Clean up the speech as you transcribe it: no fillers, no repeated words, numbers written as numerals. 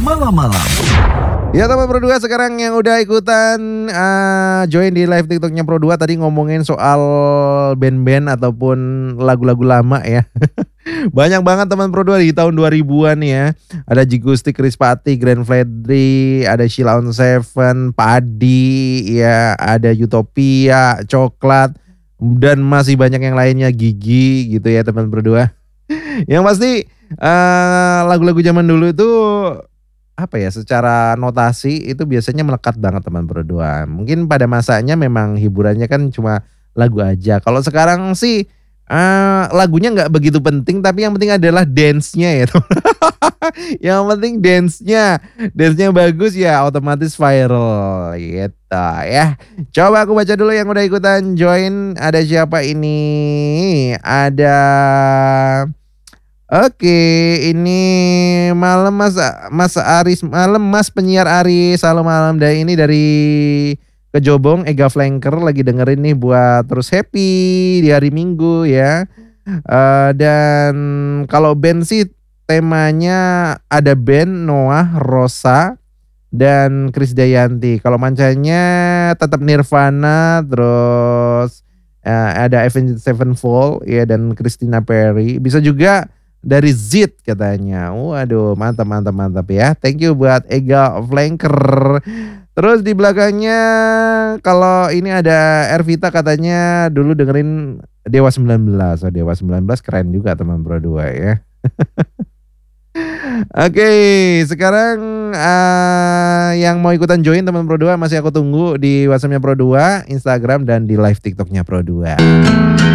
malam-malam. Ya teman Pro 2 sekarang yang udah ikutan join di live TikToknya Pro 2 tadi ngomongin soal band-band ataupun lagu-lagu lama ya. Banyak banget teman Pro 2 di tahun 2000-an ya. Ada Jigusti, Chris Patti, Grand Fledry, ada Sheila on Seven, Padi, ya, ada Utopia, Coklat, dan masih banyak yang lainnya, Gigi gitu ya teman Pro 2. Yang pasti lagu-lagu zaman dulu itu apa ya, secara notasi itu biasanya melekat banget teman Pro 2. Mungkin pada masanya memang hiburannya kan cuma lagu aja. Kalau sekarang sih lagunya nggak begitu penting, tapi yang penting adalah dance-nya ya. Yang penting dance-nya bagus ya otomatis viral gitu ya. Coba aku baca dulu yang udah ikutan join. Ada siapa ini? Ada Oke, ini malam Mas Aris, malam Mas penyiar Aris, halo malam. Dan ini dari Kejobong, Ega Flanker lagi dengerin nih buat terus happy di hari Minggu ya. Dan kalau band sih temanya ada band Noah, Rosa, dan Krisdayanti. Kalau mancanya tetap Nirvana, terus ada Avenged Sevenfold ya, dan Christina Perri. Bisa juga dari Zit katanya. Waduh, mantap ya. Thank you buat Ega Flanker. Terus di belakangnya kalau ini ada Ervita katanya dulu dengerin Dewa 19. Oh, Dewa 19 keren juga teman Pro 2 ya. Oke, sekarang yang mau ikutan join teman Pro 2 masih aku tunggu di WhatsApp-nya Pro 2, Instagram, dan di live TikTok-nya Pro 2.